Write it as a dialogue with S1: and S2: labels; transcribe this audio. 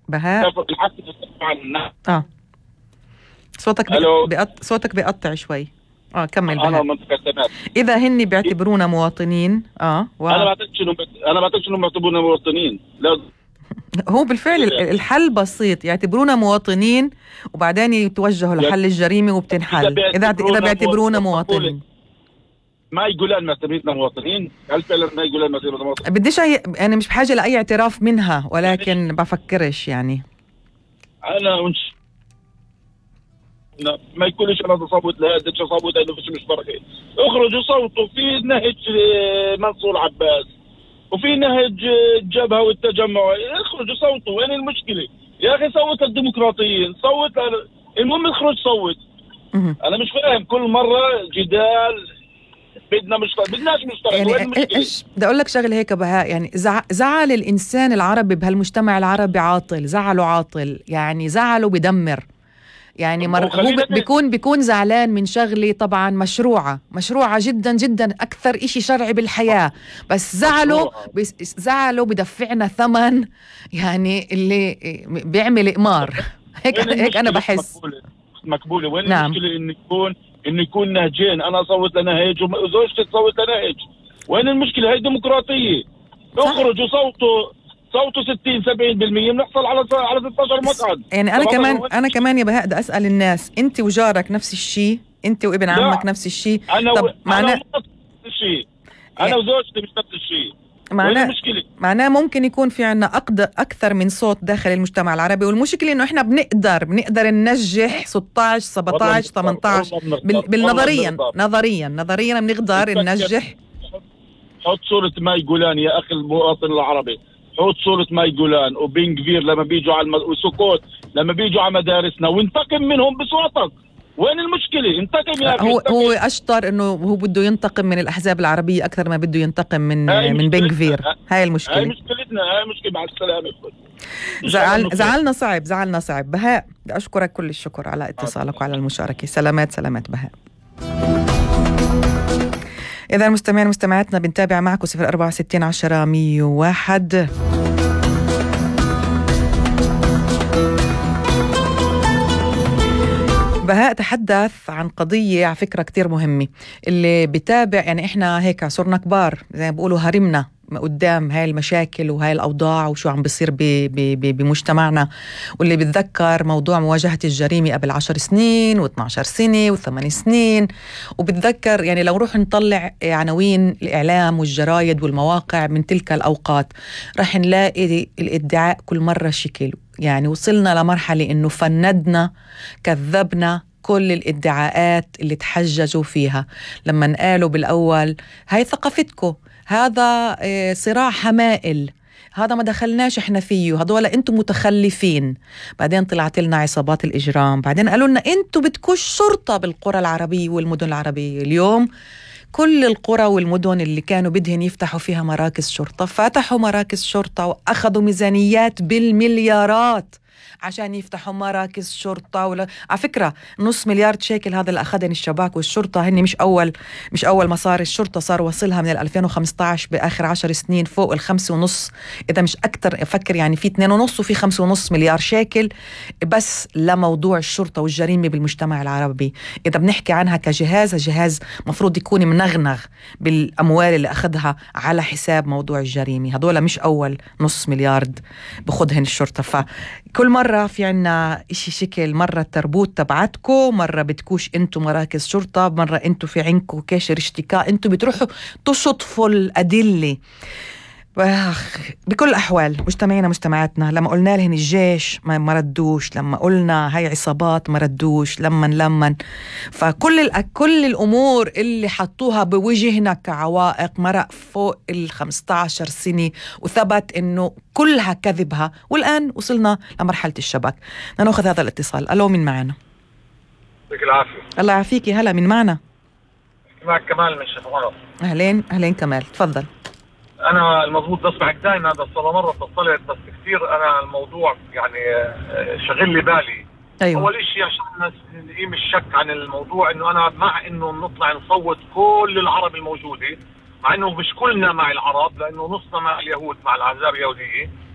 S1: بهاء اه صوتك بيقطع شوي. كمل بهاء.
S2: انا منطقه تمام.
S1: اذا هن بيعتبرونا مواطنين
S2: انا ما بعتقدش انهم بيعتبرونا مواطنين. لا
S1: هو بالفعل الحل بسيط، يعتبرونا مواطنين وبعدين يتوجهوا لحل الجريمة وبتنحل إذا بيعتبرونا مواطنين.
S2: ما يقولون معتبريننا مواطنين، هل فعلا ما يقولون معتبريننا مواطنين؟
S1: بديش أنا مش بحاجة لأي اعتراف منها، ولكن بفكرش يعني
S2: أنا ما يقولش أنا صوت لا أدري صوت أنه مش مشتركين. اخرجوا صوتوا في نهج منصور عباس وفي نهج الجبهة والتجمع، اخرجوا صوتوا. وين المشكلة يا أخي؟ صوت الديمقراطيين، صوت المهم اخرج صوت. أنا مش فاهم كل مرة جدال بدناش مشترك.
S1: يعني ايش بدي اقول لك شغله هيك بهاء، يعني زعل الانسان العربي بهالمجتمع العربي عاطل، زعله عاطل، يعني زعله بدمر. يعني هو بيكون زعلان من شغله طبعا مشروعه جدا جدا، اكثر اشي شرعي بالحياه، بس زعله بدفعنا ثمن يعني اللي بيعمل إقمار. هيك انا بحس.
S2: مقبوله. وين المشكله انه يكون نهجين؟ انا اصوت لنهج وزوجتي تصوت لنهج. وين المشكله؟ هي ديمقراطيه. اخرجوا صوتوا 60-70% بنحصل على 16 مقعد.
S1: يعني انا كمان يا بهاء بدي اسال الناس، انت وجارك نفس الشيء؟ انت وابن عمك نفس الشيء؟
S2: طب انا نفس الشيء، انا وزوجتي مش نفس الشيء.
S1: معناه ممكن يكون في عنا أكثر من صوت داخل المجتمع العربي، والمشكلة إنه إحنا بنقدر ننجح 16 17 18 نظريا بنقدر ننجح.
S2: حط صورة ماي جولان يا أخي المواطن العربي، حط صورة ماي جولان وبن غفير لما بيجوا على وسكوت لما بيجوا على مدارسنا، وانتقم منهم بصوتك. وين المشكلة؟ انتقم يا أخي.
S1: هو أشطر إنه هو بده ينتقم من الأحزاب العربية أكثر ما بده ينتقم من بن غفير. هاي المشكلة.
S2: هاي مشكلتنا. هاي مشكلة. مع السلامة.
S1: زعلنا صعب. بهاء بدي أشكرك كل الشكر على اتصالك وعلى المشاركة. سلامات بهاء. إذا المستمعين مستمعاتنا بنتابع معكم 064 10 101. بهاء تحدث عن قضية على فكرة كتير مهمة، اللي بتابع يعني إحنا هيك صرنا كبار زي ما بيقولوا، هرمنا قدام هاي المشاكل وهاي الأوضاع وشو عم بيصير بمجتمعنا، واللي بتذكر موضوع مواجهة الجريمة قبل 10 سنين و12 سنة و8 سنين، وبتذكر يعني لو نروح نطلع عناوين الإعلام والجرايد والمواقع من تلك الأوقات رح نلاقي الادعاء كل مرة شكل. يعني وصلنا لمرحلة إنه فندنا كذبنا كل الادعاءات اللي تحججوا فيها لما قالوا بالأول هاي ثقافتكم، هذا صراع حمائل، هذا ما دخلناش احنا فيه، هذول انتم متخلفين. بعدين طلعت لنا عصابات الإجرام، بعدين قالوا لنا انتم بدكوش شرطة بالقرى العربية والمدن العربية. اليوم كل القرى والمدن اللي كانوا بدهن يفتحوا فيها مراكز شرطة فتحوا مراكز شرطة وأخذوا ميزانيات بالمليارات عشان يفتحوا مراكز شرطة. على فكرة 500 مليار شيكل هذا اللي أخذن الشباك والشرطة، هني مش أول ما صار الشرطة صار وصلها من 2015 بآخر 10 سنين فوق 5.5 إذا مش أكتر. أفكر يعني في 2.5 وفي 5.5 مليار شيكل بس لموضوع الشرطة والجريمة بالمجتمع العربي. إذا بنحكي عنها كجهاز مفروض يكون منغنغ بالأموال اللي أخذها على حساب موضوع الجريمة. هذول مش أول 500 مليار بخدهن الشرطة. فكل مرة في عنا إشي شكل، مرة التربوت تبعتكو، مرة بتكوش انتو مراكز شرطة، مرة انتو في عنكو كاشر اشتكاء، انتو بتروحوا تشطفوا الأدلة. بكل الأحوال مجتمعينا مجتمعاتنا لما قلنا لهن الجيش ما ردوش، لما قلنا هاي عصابات ما ردوش، لما فكل الأمور اللي حطوها بوجهنا كعوائق مرق فوق 15 سنة وثبت إنه كلها كذبها، والآن وصلنا لمرحلة الشبك. نأخذ هذا الاتصال. ألو، من معنا؟
S2: يعطيك العافية.
S1: الله يعافيكي. هلا، من معنا؟
S2: معك كمال من شيخ غرف.
S1: أهلين كمال، تفضل.
S2: أنا المفروض بسمعك دائما، بس ولا مرة اتصلت، بس كثير أنا الموضوع يعني شغل لي بالي.
S1: أيوة.
S2: أول إشي عشان نقيم الشك عن الموضوع إنه أنا مع إنه نطلع نصوت كل العرب الموجودة، مع إنه مش كلنا مع العرب، لأنه نصنا مع اليهود، مع الأحزاب اليهودية،